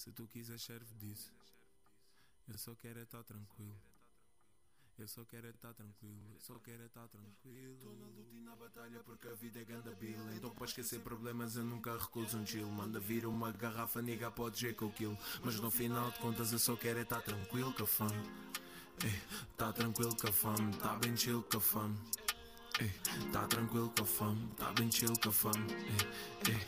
Se tu quiser serve disso. Eu só quero é estar tranquilo. Eu só quero é estar tranquilo, eu só quero é estar tranquilo. Tô na luta e na batalha porque a vida é ganda bila. Então para esquecer problemas eu nunca recuso um chill. Manda vir uma garrafa, nigga, pode ser que eu kill. Mas no final de contas eu só quero é estar tranquilo com a fome. Tá tranquilo com a fome, tá bem chill com a fome. Tá tranquilo com a fome, tá bem chill com a fome.